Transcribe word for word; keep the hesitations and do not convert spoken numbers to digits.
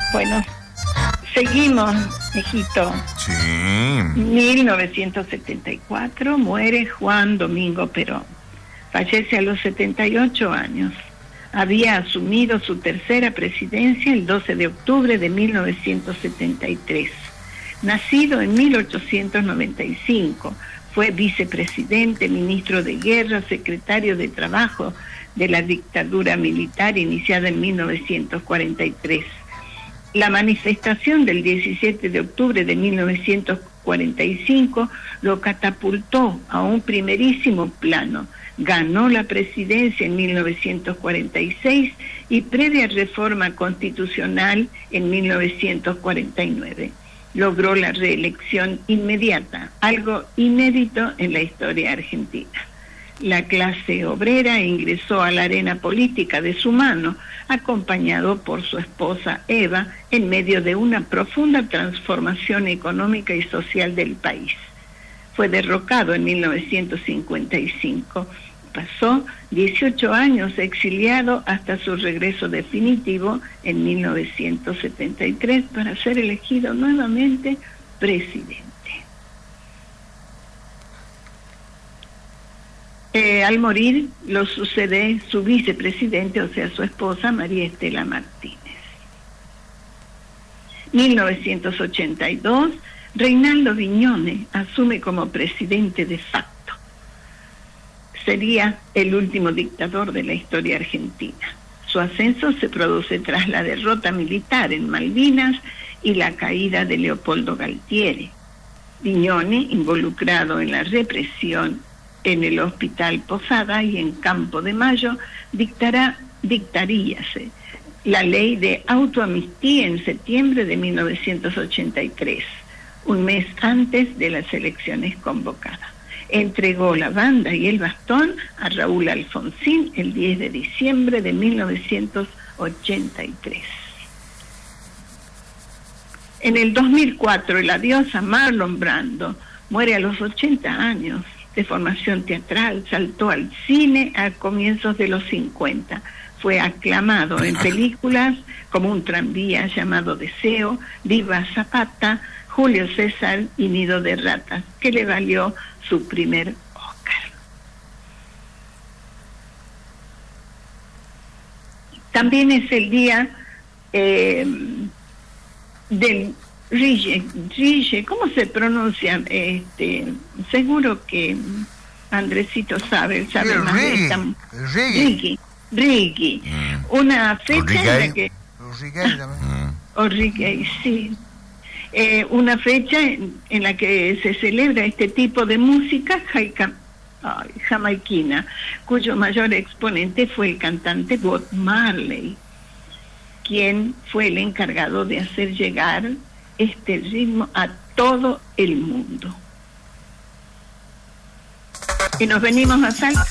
Bueno, seguimos, hijito. Sí. mil novecientos setenta y cuatro muere Juan Domingo Perón. Fallece a los setenta y ocho años. Había asumido su tercera presidencia el doce de octubre de mil novecientos setenta y tres. Nacido en mil ochocientos noventa y cinco, fue vicepresidente, ministro de Guerra, secretario de Trabajo de la dictadura militar iniciada en mil novecientos cuarenta y tres. La manifestación del diecisiete de octubre de mil novecientos cuarenta y cinco lo catapultó a un primerísimo plano. Ganó la presidencia en mil novecientos cuarenta y seis y previa reforma constitucional en mil novecientos cuarenta y nueve. Logró la reelección inmediata, algo inédito en la historia argentina. La clase obrera ingresó a la arena política de su mano, acompañado por su esposa Eva, en medio de una profunda transformación económica y social del país. Fue derrocado en mil novecientos cincuenta y cinco. Pasó dieciocho años exiliado hasta su regreso definitivo en mil novecientos setenta y tres para ser elegido nuevamente presidente. Eh, al morir lo sucede su vicepresidente, o sea, su esposa María Estela Martínez. mil novecientos ochenta y dos, Reinaldo Viñone asume como presidente de facto. Sería el último dictador de la historia argentina. Su ascenso se produce tras la derrota militar en Malvinas y la caída de Leopoldo Galtieri. Viñone, involucrado en la represión en el Hospital Posada y en Campo de Mayo, dictará, dictaríase la ley de autoamnistía en septiembre de mil novecientos ochenta y tres, un mes antes de las elecciones convocadas. Entregó la banda y el bastón a Raúl Alfonsín el diez de diciembre de mil novecientos ochenta y tres. En el dos mil cuatro, la diosa Marlon Brando muere a los ochenta años. De formación teatral, saltó al cine a comienzos de los cincuenta. Fue aclamado en películas como Un tranvía llamado Deseo, Viva Zapata, Julio César y Nido de ratas, que le valió su primer Oscar. También es el día eh, del Rige, Rige, ¿cómo se pronuncia? Este, seguro que Andresito sabe, él sabe sí, más de esta. Rigi, Rigi. Mm. Una fecha en la que... O Rigi, sí. Eh, una fecha en, en la que se celebra este tipo de música jaica, ay, jamaiquina, cuyo mayor exponente fue el cantante Bob Marley, quien fue el encargado de hacer llegar este ritmo a todo el mundo. Y nos venimos a salsa.